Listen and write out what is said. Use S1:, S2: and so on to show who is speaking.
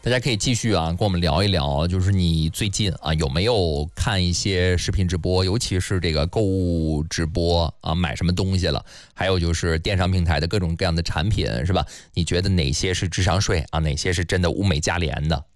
S1: 大家可以继续啊跟我们聊一聊，就是你最近啊有没有看一些视频直播，尤其是这个购物直播啊，买什么东西了，还有就是电商平台的各种各样的产品，是吧？你觉得哪些是智商税啊，哪些是真的物美价廉的？